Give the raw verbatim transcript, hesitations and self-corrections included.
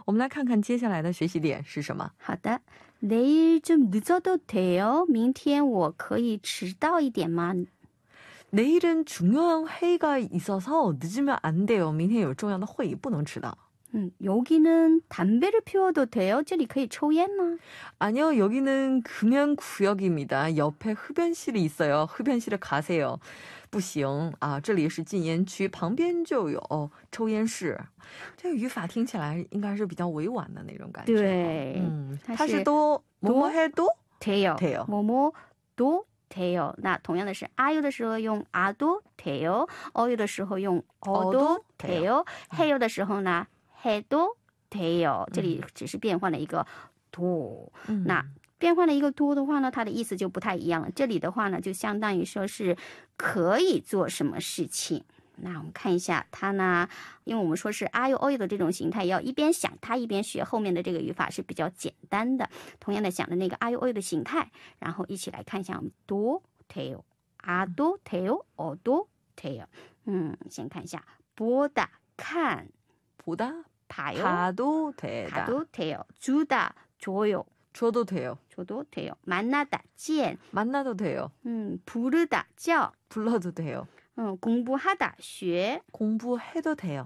我们来看看接下来的学习点是什么。 好的， 내일 좀 늦어도 돼요? 明天我可以迟到一点吗？ 내일은 중요한 회의가 있어서 늦으면 안 돼요. 明天有重要的会议不能迟到. 음, 여기는 담배를 피워도 돼요? 这里可以抽烟吗? 아니요, 여기는 금연구역입니다. 옆에 흡연실이 있어요. 흡연실에 가세요. 不行啊，这里是禁烟区，旁边就有抽烟室。这个语法听起来应该是比较委婉的那种感觉。 对， 嗯， 它是它是都뭐뭐 해도 돼요. 돼요. 뭐뭐도 돼요. 那同样的是 아요 的时候用아도 돼요. 어요 的时候用어도 돼요. 해요 的时候呢 해도 돼요. 这里只是变换了一个 도. 那变换了一个도的话呢，它的意思就不太一样了。这里的话呢，就相当于说是可以做什么事情。那我们看一下它呢，因为我们说是 아요 어요 的这种形态，要一边想它一边学后面的这个语法是比较简单的。同样的想的那个 아요 어요 的形态，然后一起来看一下我们도 돼요, 아도 돼요, 어도 돼요。嗯，先看一下보다看 보다 봐요, 봐도 되다. 봐도 돼요. 주다 줘요, 줘도 돼요. 줘도 돼요. 만나다 见 만나도 돼요. 음, 부르다 叫 불러도 돼요. 음, 공부하다 学 공부해도 돼요.